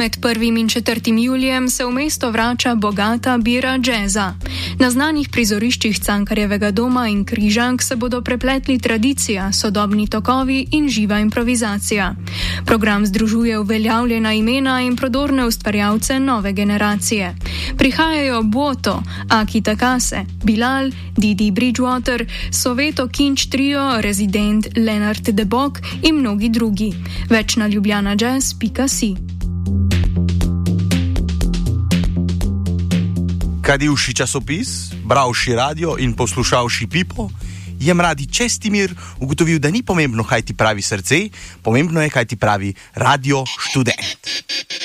Med 1. in 4. julijem se v mesto vrača bogata bira džeza. Na znanih prizoriščih Cankarjevega doma in Križank se bodo prepletli tradicija, sodobni tokovi in živa improvizacija. Program združuje uveljavljena imena in prodorne ustvarjalce nove generacije. Prihajajo Boto, Aki Takase, Bilal, Didi Bridgewater, Soveto Kinč Trio, Rezident Leonard Debok in mnogi drugi. Več na ljubljanajazz.si. Kadivši časopis, bravši radio in poslušavši Pipo, je mladi Čestimir ugotovil, da ni pomembno, kaj ti pravi srce, pomembno je, kaj ti pravi radio študent.